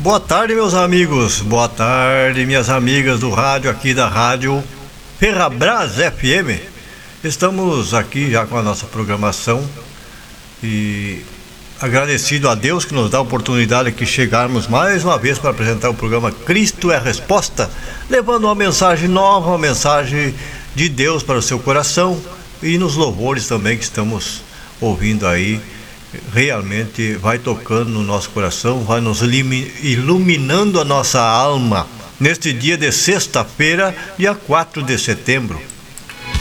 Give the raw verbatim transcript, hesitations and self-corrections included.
Boa tarde, meus amigos. Boa tarde, minhas amigas do rádio, aqui da Rádio Ferrabras F M. Estamos aqui já com a nossa programação e agradecido a Deus que nos dá a oportunidade de chegarmos mais uma vez para apresentar o programa Cristo é a Resposta, levando uma mensagem nova, uma mensagem de Deus para o seu coração, e nos louvores também que estamos ouvindo aí, realmente vai tocando no nosso coração, vai nos iluminando a nossa alma, neste dia de sexta-feira, dia quatro de setembro.